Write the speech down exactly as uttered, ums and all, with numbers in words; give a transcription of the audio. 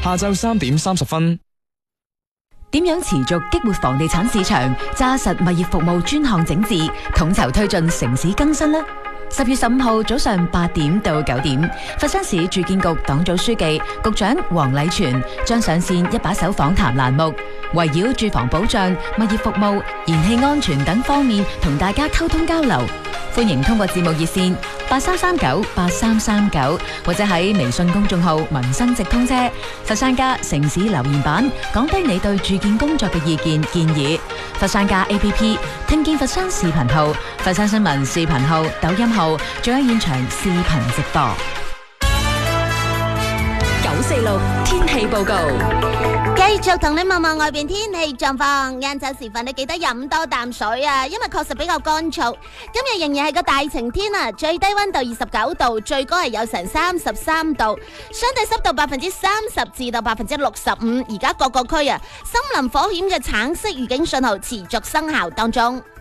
下晝三點三十分。 點樣持續激活房地產市場，紮實物業服務專項整治，統籌推進城市更新呢？十月十五號早上八點到九點，佛山市住建局黨組書記、局長黃禮全將上線一把手訪談欄目，圍繞住房保障、物業服務、燃氣安全等方面同大家溝通交流。歡迎通過節目熱線八三三九八三三九，或者喺微信公眾號民生直通車、佛山家城市留言板講低你對住建工作嘅意見建議。佛山家 A P P、聽見佛山視頻號、佛山新聞視頻號、抖音號，仲有現場視頻直播。九四六天氣報告。 繼續同你望望外邊天氣狀況，晏晝時分你記得飲多啖水啊，因為確實比較乾燥。今日仍然係個大晴天啊，最低溫度二十九度，最高係有成三十三度，相對濕度百分之三十至到百分之六十五。而家各個區啊，森林火險嘅橙色預警信號持續生效當中。